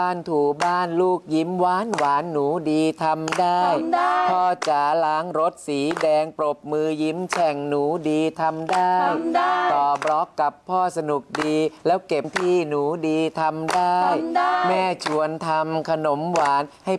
บ้านถูบ้านลูกยิ้มหวานหวานหนูดีทำได้พ่อจ๋าล้างรถสีแดงปรบมือยิ้มแฉ่งหนูดีทำได้ต่อบล็อกกับพ่อสนุกดีแล้วเก็บที่หนูดีทำได้แม่ชวนทำขนมหวานให้